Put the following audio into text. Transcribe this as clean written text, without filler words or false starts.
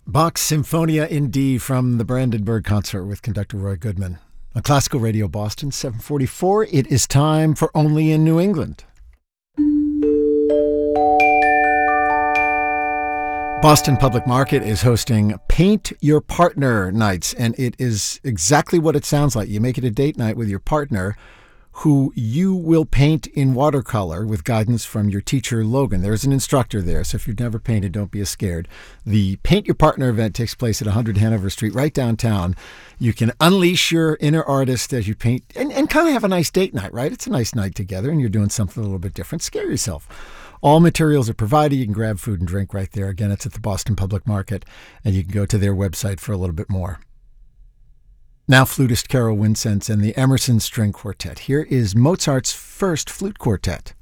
Bach's Symphonia in D from the Brandenburg Concert with conductor Roy Goodman. On Classical Radio Boston, 744, it is time for Only in New England. Boston Public Market is hosting Paint Your Partner nights, and it is exactly what it sounds like. You make it a date night with your partner who you will paint in watercolor with guidance from your teacher, Logan. There's an instructor there, so if you've never painted, don't be scared. The Paint Your Partner event takes place at 100 Hanover Street, right downtown. You can unleash your inner artist as you paint and kind of have a nice date night, right? It's a nice night together, and you're doing something a little bit different. Scare yourself. All materials are provided. You can grab food and drink right there. Again, it's at the Boston Public Market, and you can go to their website for a little bit more. Now flutist Carol Wincenz and the Emerson String Quartet. Here is Mozart's first flute quartet.